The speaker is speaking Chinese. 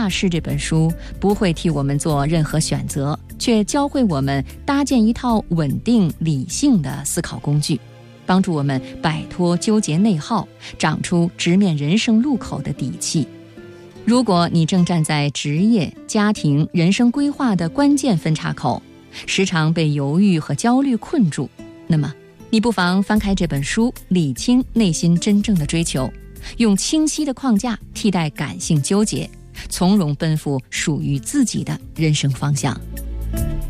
大师》这本书不会替我们做任何选择，却教会我们搭建一套稳定理性的思考工具，帮助我们摆脱纠结内耗，长出直面人生路口的底气。如果你正站在职业、家庭、人生规划的关键分岔口，时常被犹豫和焦虑困住，那么你不妨翻开这本书，理清内心真正的追求，用清晰的框架替代感性纠结，从容奔赴属于自己的人生方向。